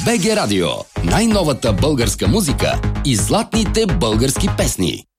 БГ Радио. Най-новата българска музика и златните български песни.